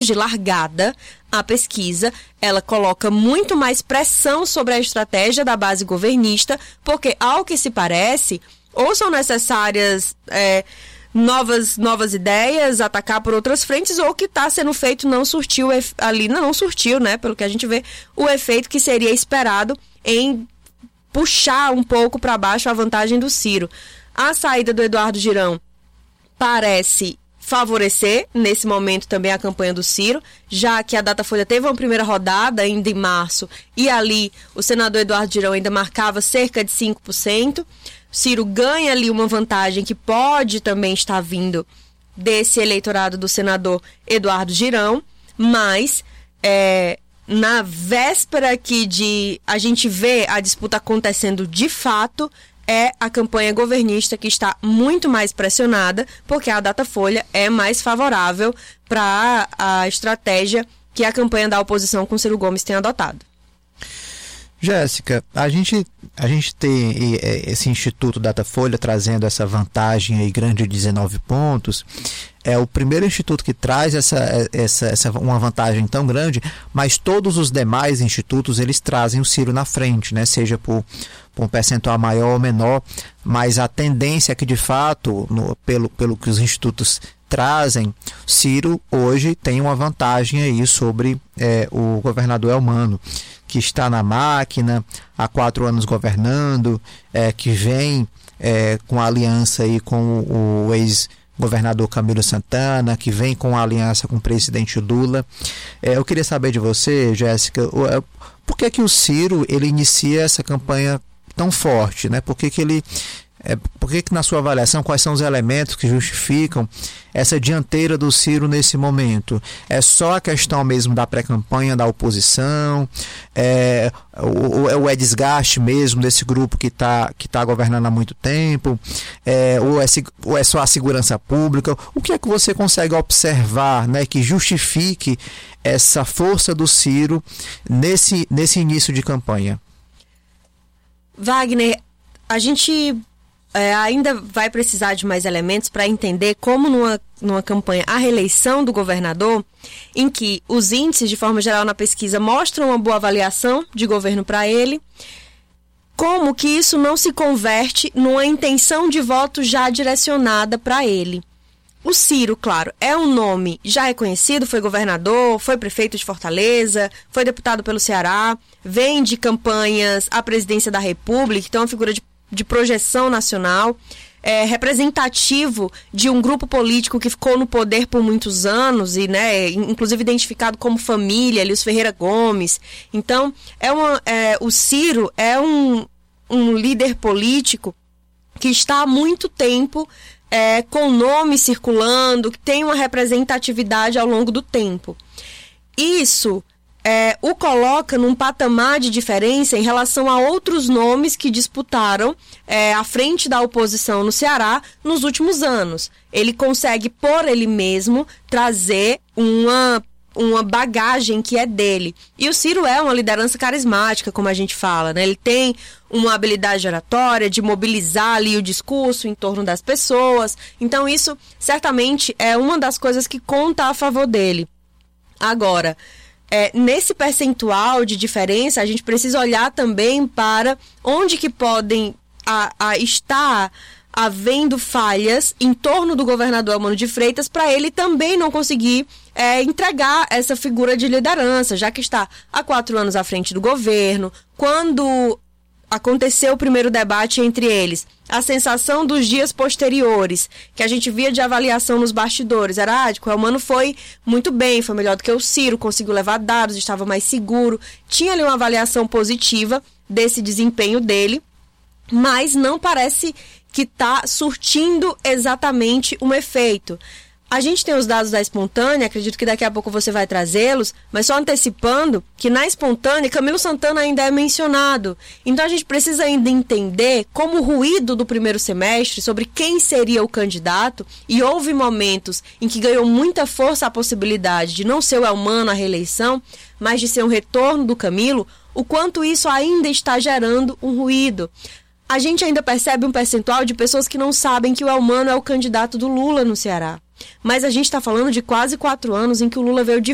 de largada, a pesquisa, ela coloca muito mais pressão sobre a estratégia da base governista, porque, ao que se parece, ou são necessárias novas ideias, atacar por outras frentes, ou o que está sendo feito não surtiu, né, pelo que a gente vê, o efeito que seria esperado em puxar um pouco para baixo a vantagem do Ciro. A saída do Eduardo Girão parece favorecer, nesse momento, também a campanha do Ciro, já que a Datafolha teve uma primeira rodada ainda em março, e ali o senador Eduardo Girão ainda marcava cerca de 5%. Ciro ganha ali uma vantagem que pode também estar vindo desse eleitorado do senador Eduardo Girão, mas na véspera aqui a gente vê a disputa acontecendo de fato, é a campanha governista que está muito mais pressionada, porque a Datafolha é mais favorável para a estratégia que a campanha da oposição com Ciro Gomes tem adotado. Jéssica, a gente tem esse Instituto Datafolha trazendo essa vantagem aí grande de 19 pontos. É o primeiro instituto que traz uma vantagem tão grande, mas todos os demais institutos eles trazem o Ciro na frente, né? Seja por um percentual maior ou menor, mas a tendência é que de fato, pelo que os institutos trazem, Ciro hoje tem uma vantagem aí sobre o governador Elmano, que está na máquina há 4 anos governando, que vem com a aliança aí com o ex-governador Camilo Santana, que vem com a aliança com o presidente Lula. Eu queria saber de você, Jéssica, por que o Ciro ele inicia essa campanha tão forte, né? Por que na sua avaliação, quais são os elementos que justificam essa dianteira do Ciro nesse momento? É só a questão mesmo da pré-campanha da oposição? Ou é desgaste mesmo desse grupo que tá governando há muito tempo? Ou é só a segurança pública? O que é que você consegue observar, né, que justifique essa força do Ciro nesse início de campanha? Wagner, a gente ainda vai precisar de mais elementos para entender como numa campanha à reeleição do governador, em que os índices, de forma geral, na pesquisa mostram uma boa avaliação de governo para ele, como que isso não se converte numa intenção de voto já direcionada para ele. O Ciro, claro, é um nome já reconhecido, foi governador, foi prefeito de Fortaleza, foi deputado pelo Ceará, vem de campanhas à presidência da República, então é uma figura de projeção nacional, representativo de um grupo político que ficou no poder por muitos anos e, né, inclusive identificado como família, ali os Ferreira Gomes. Então, o Ciro é um líder político que está há muito tempo com nome circulando, que tem uma representatividade ao longo do tempo. Isso o coloca num patamar de diferença em relação a outros nomes que disputaram à frente da oposição no Ceará nos últimos anos. Ele consegue, por ele mesmo, trazer uma bagagem que é dele. E o Ciro é uma liderança carismática, como a gente fala, né? Ele tem uma habilidade oratória de mobilizar ali o discurso em torno das pessoas. Então isso certamente é uma das coisas que conta a favor dele. Agora, nesse percentual de diferença, a gente precisa olhar também para onde que podem estar havendo falhas em torno do governador Elmano de Freitas para ele também não conseguir entregar essa figura de liderança, já que está há 4 anos à frente do governo. Quando aconteceu o primeiro debate entre eles, a sensação dos dias posteriores, que a gente via de avaliação nos bastidores, era o Elmano foi muito bem, foi melhor do que o Ciro, conseguiu levar dados, estava mais seguro, tinha ali uma avaliação positiva desse desempenho dele, mas não parece que está surtindo exatamente um efeito. A gente tem os dados da Espontânea, acredito que daqui a pouco você vai trazê-los, mas só antecipando que na Espontânea, Camilo Santana ainda é mencionado. Então a gente precisa ainda entender como o ruído do primeiro semestre sobre quem seria o candidato, e houve momentos em que ganhou muita força a possibilidade de não ser o Elmano à reeleição, mas de ser um retorno do Camilo, o quanto isso ainda está gerando um ruído. A gente ainda percebe um percentual de pessoas que não sabem que o Elmano é o candidato do Lula no Ceará. Mas a gente está falando de quase 4 anos em que o Lula veio